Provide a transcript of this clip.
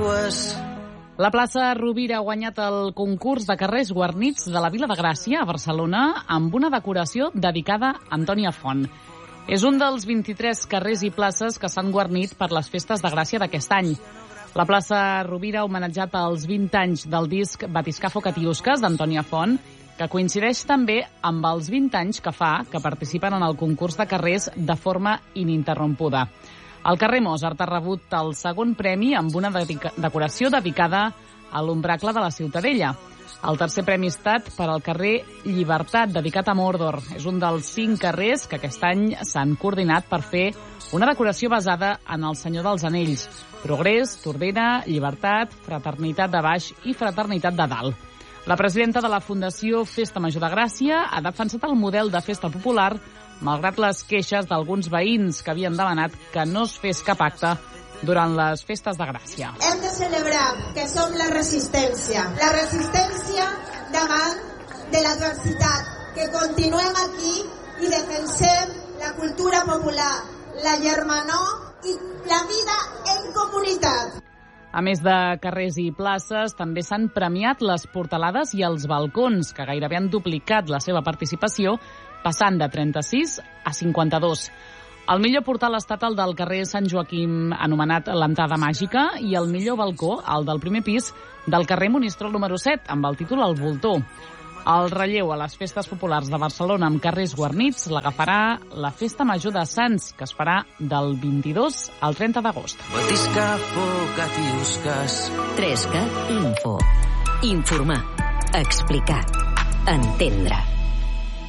La plaça Rovira ha guanyat el concurs de carrers guarnits de la Vila de Gràcia, a Barcelona, amb una decoració dedicada a Antònia Font. És un dels 23 carrers i places que s'han guarnit per les festes de Gràcia d'aquest any. La plaça Rovira ha homenatjat els 20 anys del disc Batiscafo Catiusques d'Antònia Font, que coincideix també amb els 20 anys que fa que participen en el concurs de carrers de forma ininterrompuda. El carrer Mozart ha rebut el segon premi amb una decoració dedicada a l'ombracle de la Ciutadella. El tercer premi ha estat per al carrer Llibertat, dedicat a Mordor. És un dels 5 carrers que aquest any s'han coordinat per fer una decoració basada en el Senyor dels Anells: Progrés, Tordera, Llibertat, Fraternitat de Baix i Fraternitat de Dalt. La presidenta de la Fundació Festa Major de Gràcia ha defensat el model de festa popular, malgrat les queixes d'alguns veïns que havien demanat que no es fes cap acte durant les festes de Gràcia. Hem de celebrar que som la resistència davant de l'adversitat, que continuem aquí i defensem la cultura popular, la germanor i la vida en comunitat. A més de carrers i places, també s'han premiat les portalades i els balcons, que gairebé han duplicat la seva participació, passant de 36 a 52. El millor portal ha estat el del carrer Sant Joaquim, anomenat l'Entrada Màgica, i el millor balcó, el del primer pis del carrer Monistrol número 7, amb el títol El Voltor. El relleu a les festes populars de Barcelona amb carrers guarnits l'agafarà la Festa Major de Sants, que es farà del 22 al 30 d'agost. Batiscafo Catiusques. 3CAT Info. Informar. Explicar. Entendre.